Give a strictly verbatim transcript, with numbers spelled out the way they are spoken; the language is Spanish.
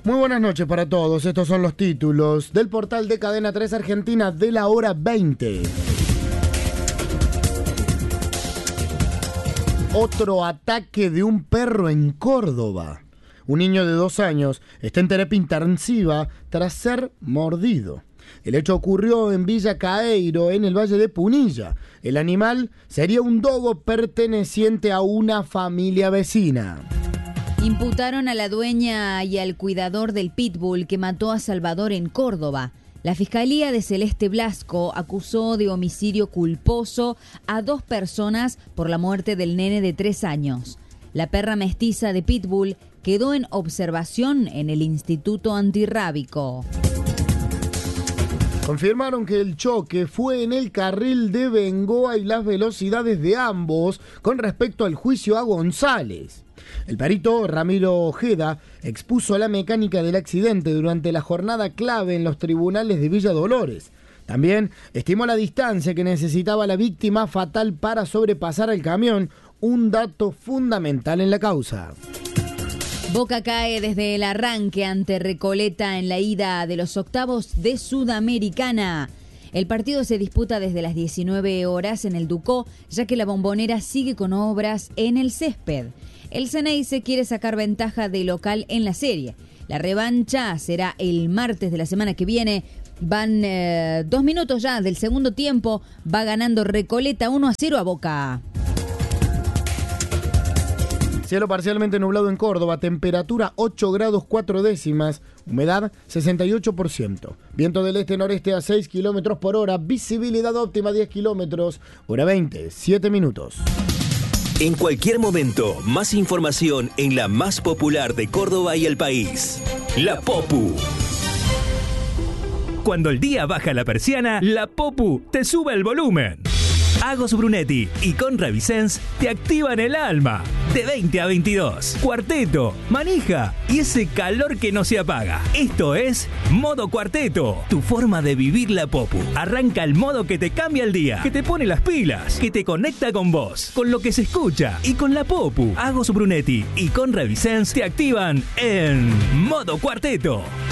Muy buenas noches para todos. Estos son los títulos del portal de Cadena tres Argentina de la hora veinte. Otro ataque de un perro en Córdoba. Un niño de dos años está en terapia intensiva tras ser mordido. El hecho ocurrió en Villa Caeiro, en el Valle de Punilla. El animal sería un dogo perteneciente a una familia vecina. Imputaron a la dueña y al cuidador del pitbull que mató a Salvador en Córdoba. La Fiscalía de Celeste Blasco acusó de homicidio culposo a dos personas por la muerte del nene de tres años. La perra mestiza de pitbull quedó en observación en el Instituto Antirrábico. Confirmaron que el choque fue en el carril de Bengoa y las velocidades de ambos con respecto al juicio a González. El perito Ramiro Ojeda expuso la mecánica del accidente durante la jornada clave en los tribunales de Villa Dolores. También estimó la distancia que necesitaba la víctima fatal para sobrepasar al camión, un dato fundamental en la causa. Boca cae desde el arranque ante Recoleta en la ida de los octavos de Sudamericana. El partido se disputa desde las diecinueve horas en el Ducó, ya que la Bombonera sigue con obras en el césped. El Ceneice quiere sacar ventaja de local en la serie. La revancha será el martes de la semana que viene. Van eh, dos minutos ya del segundo tiempo. Va ganando Recoleta uno a cero a Boca. Cielo parcialmente nublado en Córdoba, temperatura ocho grados cuatro décimas, humedad sesenta y ocho por ciento. Viento del este-noreste a seis kilómetros por hora, visibilidad óptima diez kilómetros, hora veinte, siete minutos. En cualquier momento, más información en la más popular de Córdoba y el país. La Popu. Cuando el día baja la persiana, la Popu te sube el volumen. Agos Brunetti y Conra Vicens te activan el alma. De veinte a veintidós. Cuarteto, manija y ese calor que no se apaga. Esto es Modo Cuarteto, tu forma de vivir la Popu. Arranca el modo que te cambia el día, que te pone las pilas, que te conecta con vos, con lo que se escucha y con la Popu. Agos Brunetti y Conra Vicens te activan en Modo Cuarteto.